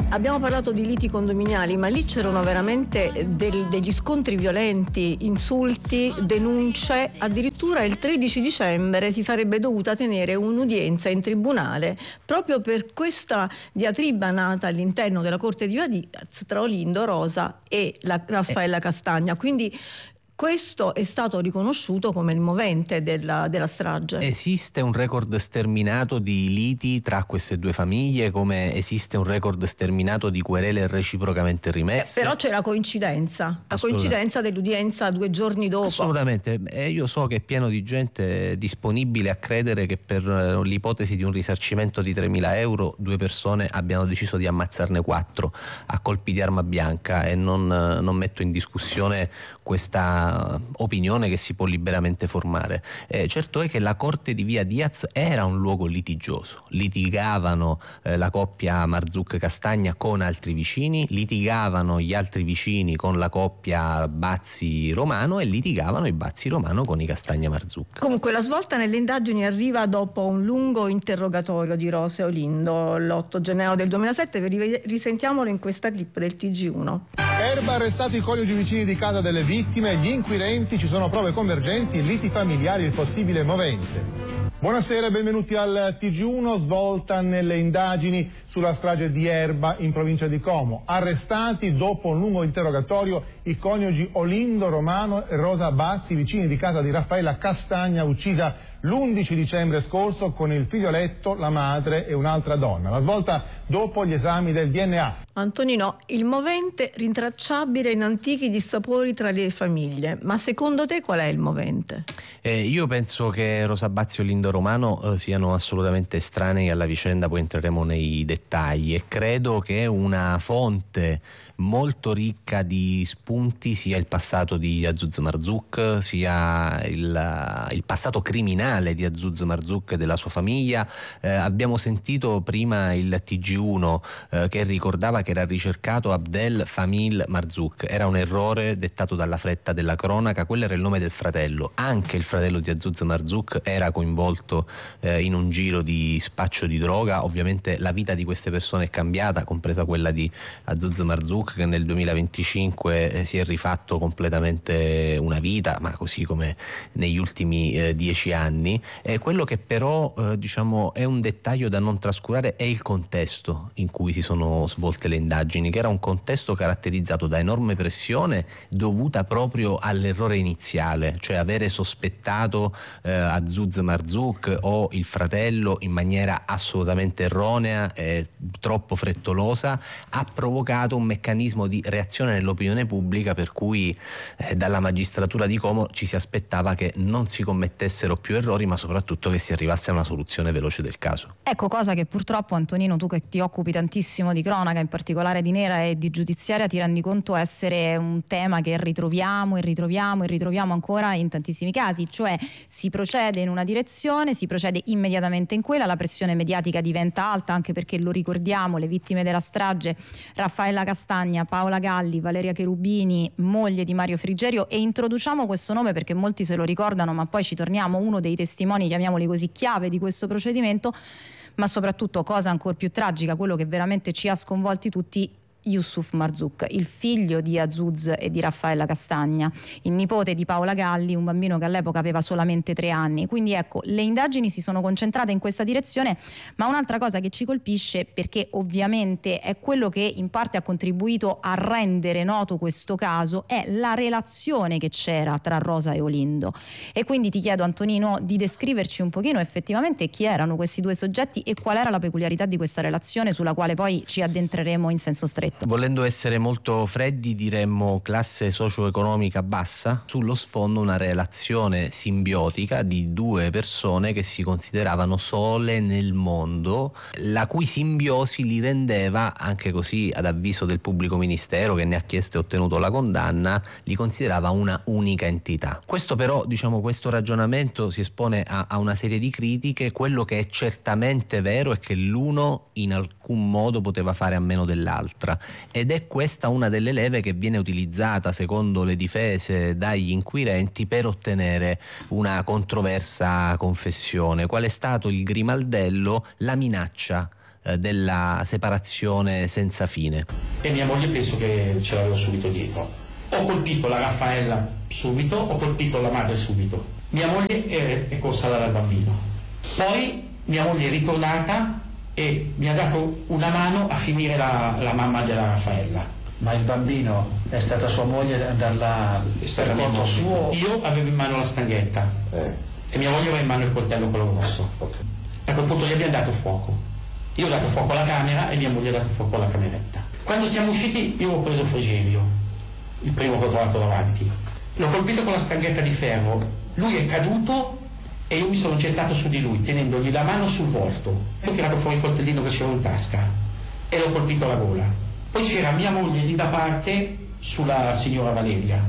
Abbiamo parlato di liti condominiali, ma lì c'erano veramente degli scontri violenti, insulti, denunce. Addirittura il 13 dicembre si sarebbe dovuta tenere un'udienza in tribunale proprio per questa diatriba nata all'interno della Corte di Via Diaz tra Olindo Rosa e la Raffaella Castagna. Quindi questo è stato riconosciuto come il movente della strage. Esiste un record sterminato di liti tra queste due famiglie, come esiste un record sterminato di querele reciprocamente rimesse? Però c'è la coincidenza dell'udienza 2 giorni dopo. Assolutamente, e io so che è pieno di gente disponibile a credere che per l'ipotesi di un risarcimento di 3.000 euro 2 persone abbiano deciso di ammazzarne 4 a colpi di arma bianca, e non metto in discussione questa opinione che si può liberamente formare. Certo è che la Corte di Via Diaz era un luogo litigioso, litigavano la coppia Marzuc-Castagna con altri vicini, litigavano gli altri vicini con la coppia Bazzi-Romano e litigavano i Bazzi-Romano con i Castagna-Marzuc. Comunque la svolta nelle indagini arriva dopo un lungo interrogatorio di Rosa e Olindo l'8 gennaio del 2007. Risentiamolo in questa clip del TG1. Erba, arrestati i coniugi vicini di casa delle vittime, gli inquirenti, ci sono prove convergenti, liti familiari, il possibile movente. Buonasera e benvenuti al TG1, svolta nelle indagini sulla strage di Erba in provincia di Como. Arrestati dopo un lungo interrogatorio i coniugi Olindo Romano e Rosa Bazzi, vicini di casa di Raffaella Castagna, uccisa l'11 dicembre scorso con il figlioletto, la madre e un'altra donna. La svolta dopo gli esami del DNA. Antonino, il movente rintracciabile in antichi dissapori tra le famiglie, ma secondo te qual è il movente? Io penso che Rosa Bazzi e Olindo Romano siano assolutamente estranei alla vicenda, poi entreremo nei dettagli, e credo che una fonte molto ricca di spunti sia il passato di Azouz Marzouk, sia il passato criminale di Azouz Marzouk e della sua famiglia. Abbiamo sentito prima il TG1 che ricordava che era ricercato Abdel Famil Marzouk. Era un errore dettato dalla fretta della cronaca, quello era il nome del fratello. Anche il fratello di Azouz Marzouk era coinvolto in un giro di spaccio di droga. Ovviamente la vita di queste persone è cambiata, compresa quella di Azouz Marzouk, che nel 2025 si è rifatto completamente una vita, ma così come negli ultimi 10 anni. Quello che però è un dettaglio da non trascurare è il contesto in cui si sono svolte le indagini, che era un contesto caratterizzato da enorme pressione dovuta proprio all'errore iniziale, cioè avere sospettato Azouz Marzouk o il fratello in maniera assolutamente erronea e troppo frettolosa ha provocato un meccanismo di reazione nell'opinione pubblica, per cui dalla magistratura di Como ci si aspettava che non si commettessero più errori, ma soprattutto che si arrivasse a una soluzione veloce del caso. Ecco, cosa che purtroppo, Antonino, tu che ti occupi tantissimo di cronaca, in particolare di nera e di giudiziaria, ti rendi conto essere un tema che ritroviamo ancora in tantissimi casi, cioè si procede in una direzione, si procede immediatamente in quella, la pressione mediatica diventa alta, anche perché, lo ricordiamo, le vittime della strage, Raffaella Castagna, Paola Galli, Valeria Cherubini, moglie di Mario Frigerio, e introduciamo questo nome perché molti se lo ricordano, ma poi ci torniamo, uno dei testimoni, chiamiamoli così, chiave di questo procedimento, ma soprattutto, cosa ancora più tragica, quello che veramente ci ha sconvolti tutti, Yusuf Marzouk, il figlio di Azouz e di Raffaella Castagna, il nipote di Paola Galli, un bambino che all'epoca aveva solamente 3 anni. Quindi ecco, le indagini si sono concentrate in questa direzione, ma un'altra cosa che ci colpisce, perché ovviamente è quello che in parte ha contribuito a rendere noto questo caso, è la relazione che c'era tra Rosa e Olindo. E quindi ti chiedo, Antonino, di descriverci un pochino effettivamente chi erano questi 2 soggetti e qual era la peculiarità di questa relazione, sulla quale poi ci addentreremo in senso stretto. Volendo essere molto freddi, diremmo classe socio-economica bassa, sullo sfondo una relazione simbiotica di 2 persone che si consideravano sole nel mondo, la cui simbiosi li rendeva, anche così ad avviso del pubblico ministero che ne ha chiesto e ottenuto la condanna, li considerava una unica entità. Questo però, questo ragionamento si espone a una serie di critiche. Quello che è certamente vero è che l'uno in alcun modo poteva fare a meno dell'altra, ed è questa una delle leve che viene utilizzata, secondo le difese, dagli inquirenti per ottenere una controversa confessione. Qual è stato il grimaldello? La minaccia della separazione senza fine. E mia moglie penso che ce l'avevo subito dietro. Ho colpito la Raffaella subito, ho colpito la madre subito. Mia moglie è corsa dal bambino. Poi mia moglie è ritornata e mi ha dato una mano a finire la mamma della Raffaella. Ma il bambino è stata sua moglie a darla per conto suo? Io avevo in mano la stanghetta e mia moglie aveva in mano il coltello quello grosso. A quel punto gli abbiamo dato fuoco. Io ho dato fuoco alla camera e mia moglie ha dato fuoco alla cameretta. Quando siamo usciti io ho preso Frigerio, il primo che ho trovato davanti. L'ho colpito con la stanghetta di ferro. Lui è caduto e io mi sono gettato su di lui tenendogli la mano sul volto. Ho tirato fuori il coltellino che c'era in tasca e l'ho colpito alla gola. Poi c'era mia moglie lì da parte sulla signora Valeria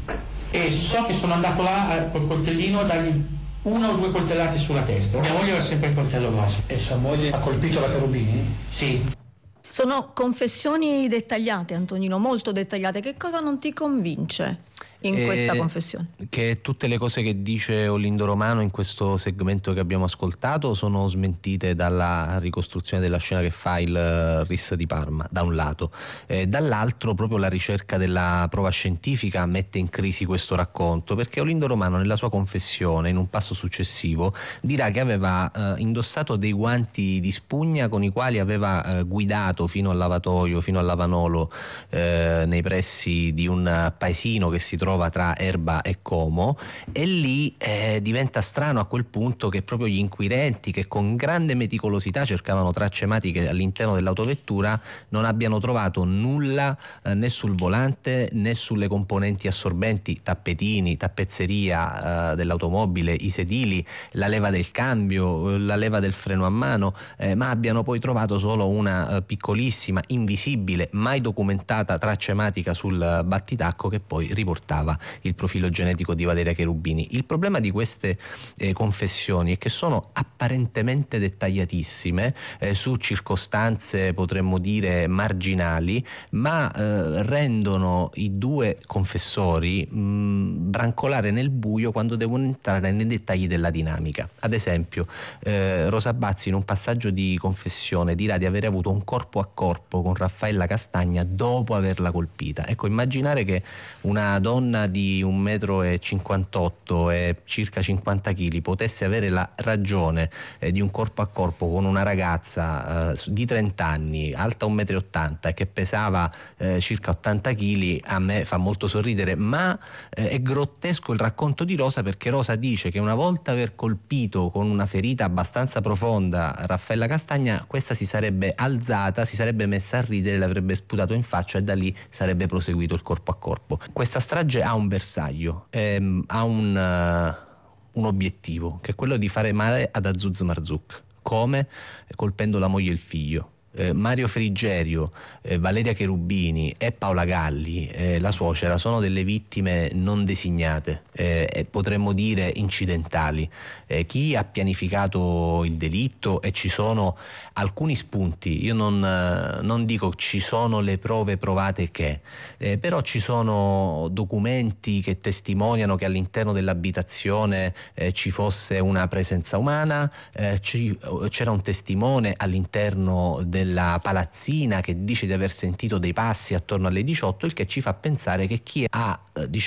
e so che sono andato là col coltellino a dargli 1 o 2 coltellate sulla testa. Mia moglie aveva sempre il coltello grosso. E sua moglie ha colpito la Cherubini? Sì. Sono confessioni dettagliate, Antonino, molto dettagliate. Che cosa non ti convince in questa confessione? Che tutte le cose che dice Olindo Romano in questo segmento che abbiamo ascoltato sono smentite dalla ricostruzione della scena che fa il RIS di Parma, da un lato. Dall'altro proprio la ricerca della prova scientifica mette in crisi questo racconto, perché Olindo Romano nella sua confessione, in un passo successivo, dirà che aveva indossato dei guanti di spugna con i quali aveva guidato fino al lavatoio, fino al lavanolo nei pressi di un paesino che si trova tra Erba e Como, e lì diventa strano a quel punto che proprio gli inquirenti, che con grande meticolosità cercavano tracce ematiche all'interno dell'autovettura, non abbiano trovato nulla né sul volante né sulle componenti assorbenti, tappetini, tappezzeria dell'automobile, i sedili, la leva del cambio, la leva del freno a mano, ma abbiano poi trovato solo una piccolissima, invisibile, mai documentata traccia ematica sul battitacco che poi riportava il profilo genetico di Valeria Cherubini. Il problema di queste confessioni è che sono apparentemente dettagliatissime su circostanze, potremmo dire, marginali, ma rendono i due confessori brancolare nel buio quando devono entrare nei dettagli della dinamica. Ad esempio, Rosa Bazzi in un passaggio di confessione dirà di aver avuto un corpo a corpo con Raffaella Castagna dopo averla colpita. Ecco, immaginare che una donna di 1,58 m e circa 50 kg potesse avere la ragione di un corpo a corpo con una ragazza di 30 anni, alta 1,80 m e che pesava circa 80 kg, a me fa molto sorridere, ma è grottesco il racconto di Rosa, perché Rosa dice che una volta aver colpito con una ferita abbastanza profonda Raffaella Castagna, questa si sarebbe alzata, si sarebbe messa a ridere, l'avrebbe sputato in faccia e da lì sarebbe proseguito il corpo a corpo. Questa strage ha un bersaglio, ha un obiettivo, che è quello di fare male ad Azuz Marzouk. Come? Colpendo la moglie e il figlio. Mario Frigerio, Valeria Cherubini e Paola Galli, la suocera, sono delle vittime non designate, potremmo dire incidentali. Chi ha pianificato il delitto, e ci sono alcuni spunti, io non dico ci sono le prove provate che, però ci sono documenti che testimoniano che all'interno dell'abitazione ci fosse una presenza umana, c'era un testimone all'interno della palazzina che dice di aver sentito dei passi attorno alle 18, il che ci fa pensare che chi ha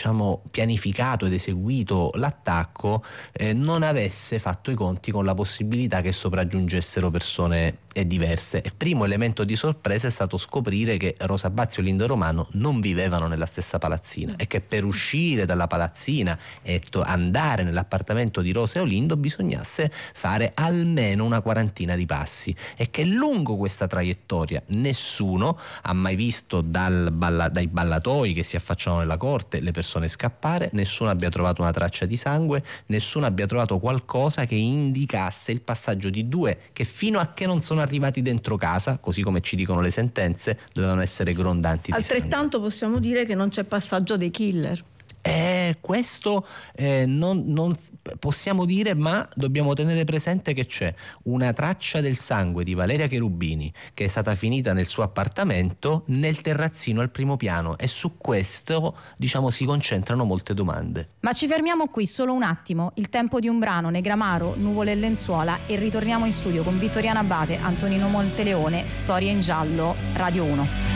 pianificato ed eseguito l'attacco non avesse fatto i conti con la possibilità che sopraggiungessero persone diverse. Il primo elemento di sorpresa è stato scoprire che Rosa Bazzi e Olindo Romano non vivevano nella stessa palazzina e che per uscire dalla palazzina e andare nell'appartamento di Rosa e Olindo bisognasse fare almeno una quarantina di passi, e che lungo questa traiettoria nessuno ha mai visto dai ballatoi che si affacciano nella corte le persone scappare, nessuno abbia trovato una traccia di sangue, nessuno abbia trovato qualcosa che indicasse il passaggio di due che, fino a che non sono arrivati dentro casa, così come ci dicono le sentenze, dovevano essere grondanti di altrettanto sangue. Possiamo dire che non c'è passaggio dei killer. questo non possiamo dire, ma dobbiamo tenere presente che c'è una traccia del sangue di Valeria Cherubini che è stata finita nel suo appartamento nel terrazzino al primo piano, e su questo si concentrano molte domande. Ma ci fermiamo qui solo un attimo, il tempo di un brano, Negramaro, Nuvole e lenzuola, e ritorniamo in studio con Vittoriana Abate, Antonino Monteleone, Storie in giallo, Radio 1.